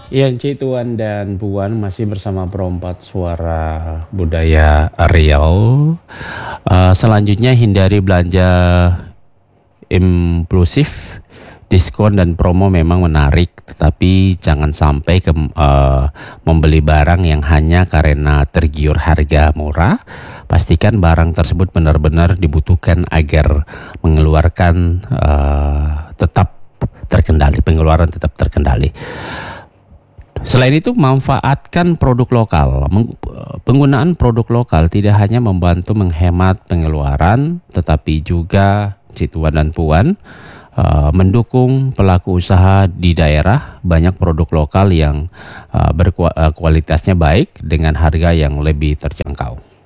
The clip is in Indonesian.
Ya, Ci Tuan dan Puan masih bersama Perompak Suara Budaya Riau. Selanjutnya hindari belanja impulsif. Diskon dan promo memang menarik, tetapi jangan sampai membeli barang yang hanya karena tergiur harga murah. Pastikan barang tersebut benar-benar dibutuhkan agar mengeluarkan tetap terkendali, pengeluaran tetap terkendali. Selain itu, manfaatkan produk lokal. Penggunaan produk lokal tidak hanya membantu menghemat pengeluaran, tetapi juga Cituan dan Puan mendukung pelaku usaha di daerah. Banyak produk lokal yang berkualitasnya baik dengan harga yang lebih terjangkau.